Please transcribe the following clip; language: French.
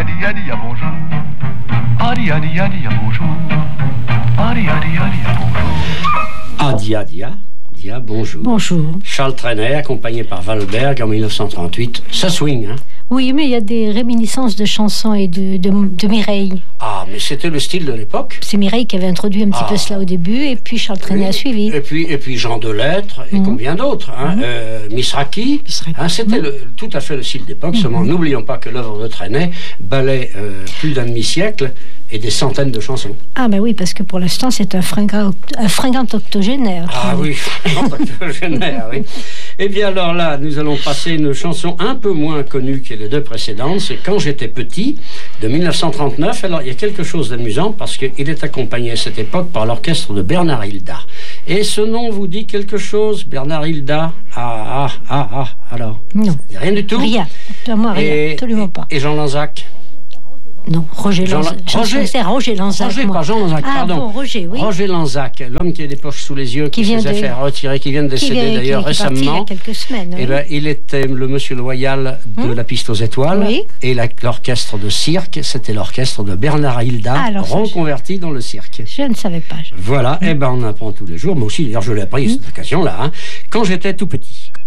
adi adi à bonjour. Adi adi adi à bonjour. Adi adi adi à bonjour. Dia, bonjour. Bonjour. Charles Trenet, accompagné par Valberg en 1938. Ça swing, hein? Oui, mais il y a des réminiscences de chansons et de Mireille. Ah, mais c'était le style de l'époque. C'est Mireille qui avait introduit un petit peu cela au début, et puis Charles Trenet a suivi. Et puis Jean Delettre, et combien d'autres, hein? Misraki, hein, c'était tout à fait le style d'époque. Seulement, n'oublions pas que l'œuvre de Trenet balait plus d'un demi-siècle et des centaines de chansons. Ah ben oui, parce que pour l'instant, c'est un fringant octogénaire. Ah oui, octogénaire, oui. Eh bien alors là, nous allons passer une chanson un peu moins connue que les deux précédentes. C'est Quand j'étais petit, de 1939. Alors il y a quelque chose d'amusant parce qu'il est accompagné à cette époque par l'orchestre de Bernard Hilda. Et ce nom vous dit quelque chose, Bernard Hilda? Alors? Non. Rien du tout? Rien, absolument pas. Et Jean Lanzac? Non, Roger Lanzac. Roger Lanzac. Roger, pas Jean Lanzac, pardon. Bon, Roger, oui. Roger Lanzac, l'homme qui a des poches sous les yeux, qui se faisait faire retirer, qui vient de décéder d'ailleurs récemment. Il y a quelques semaines. Eh ben, il était le monsieur loyal de la Piste aux Étoiles. Oui. Et l'orchestre de cirque, c'était l'orchestre de Bernard Hilda, reconverti dans le cirque. Je ne savais pas. Voilà, eh ben on apprend tous les jours. Moi aussi, d'ailleurs, je l'ai appris à cette occasion-là. Hein, quand j'étais tout petit.